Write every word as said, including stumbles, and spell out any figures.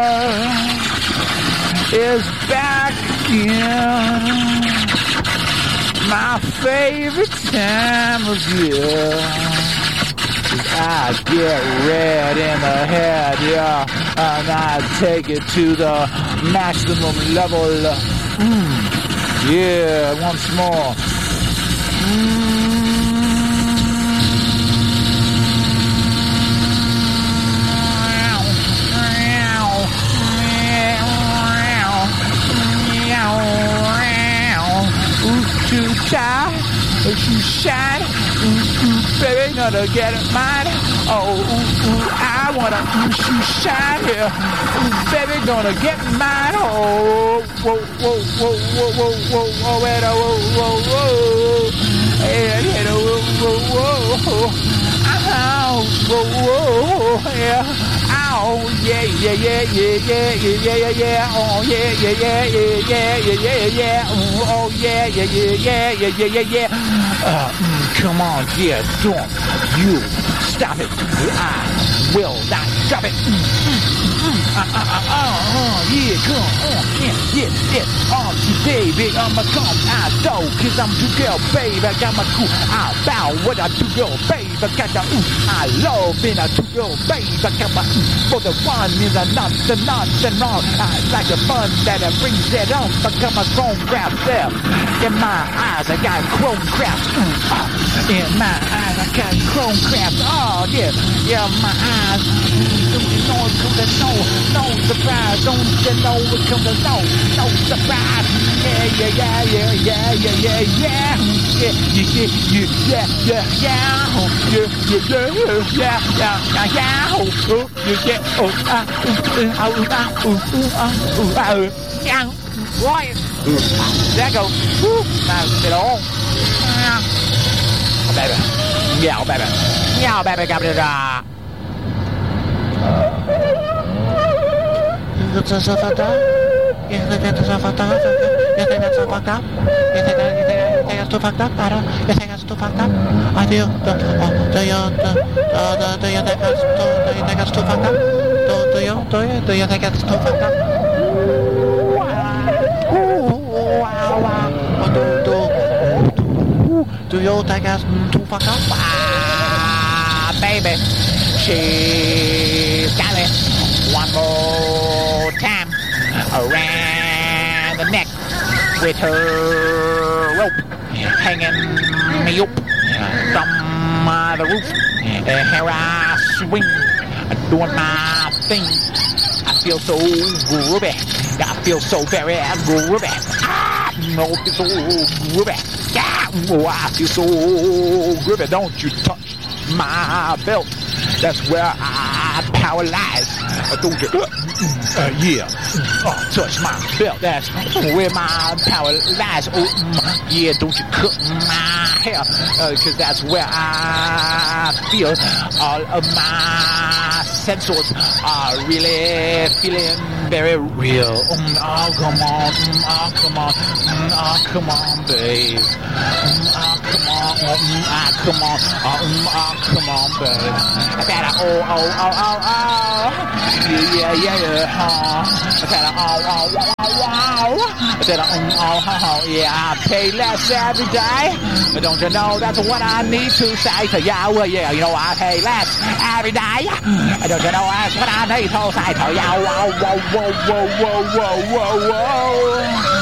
is back again. My favorite time of year. I get red in the head, yeah, and I take it to the maximum level. Mm. Yeah, once more. Mm. Too shy, too shine, ooh, ooh, baby, gonna get it mine. Oh, ooh, ooh, I wanna ooh, shoot shine here. Ooh, baby, gonna get mine. Oh, whoa, whoa, whoa, whoa, whoa, whoa, whoa, whoa, whoa, whoa, whoa, hey, hey, whoa, whoa, whoa, ow, whoa, whoa, yeah. Oh yeah, yeah, yeah, yeah, yeah, yeah, yeah, yeah, yeah. Oh yeah, yeah, yeah, yeah, yeah, yeah, yeah, yeah. Oh yeah, yeah, yeah, yeah, yeah, yeah, yeah, yeah. Uh, mm, come on, yeah, don't you stop it. I will not stop it. Mm, mm, mm, uh, uh, uh, uh, uh, yeah, come on, yeah, yeah, yeah. Oh, baby, I'ma come out though, cause I'm too girl, baby. I got my cool. I bow what I do, girl, baby. I got the ooh, I love being a two girl, baby. I got my ooh. For the one is a not the not the not. I like the fun that it brings it on. Become a chrome craft there. In my eyes, I got chrome craft. Mm, uh, in my eyes, I got chrome craft. Oh yeah, yeah, my eyes. Don't you know it comes to no, no surprise. Don't you know it comes to no, no surprise. Yeah, yeah, yeah, yeah, yeah, yeah, yeah, yeah, yeah, yeah, yeah, yeah, yeah, yeah, yeah, yeah, yeah, yeah, yeah, oh, yeah. Oh, ah, ooh, ah, ooh, ah, ooh, ooh, ah, ooh, ah, ooh, yeah, right. There I go. Woo. Now, get on. Oh, baby. Yeah, baby. Yeah, baby, got it. Ah. You think so fucked up? You think that's so fucked up? You think that's so fucked up? You think that, you think, you think that's too fucked up? I don't. You think that's too fucked up? I do. Do, oh, do you, do, do, do you think that's too, do you think that's too fucked up? Do, do you, do you, do you think that's too fucked up? Wow, wow. Do, do, do, do you think that's too fucked up? Ah, baby, she's got it one more time around the neck with her rope hanging me up from uh, the roof. And here I swing, doing my thing. I feel so groovy. I feel so very groovy. Ah, no, I feel so groovy. Yeah, oh, I feel so groovy. Don't you touch my belt. That's where I power lies. Don't you? Uh, uh, yeah. Oh, touch my belt. That's where my power lies. Oh, mm, yeah. Don't you cut my hair? Uh, Cause that's where I feel all of my sensors are really feeling very real. Mm, oh, come on. Mm, oh, come on. Mm, oh, come on, babe. Mm, oh, come on. Mm, oh, come on. Oh, mm, oh, come on, babe. I gotta, oh, oh, oh, oh, oh. Yeah, yeah, yeah, yeah. Oh, I gotta, oh, oh, wow, wow, wow. I gotta, um, oh, oh, oh, yeah, I pay less every day. But don't you know that's what I need to say to you? Well, yeah, you know, I pay less every day. Don't you know that's what I need to say to you? Whoa, whoa, whoa, whoa, whoa, whoa, whoa, whoa.